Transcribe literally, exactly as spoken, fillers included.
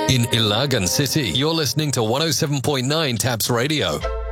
In Ilagan City, you're listening to one oh seven point nine Taps Radio.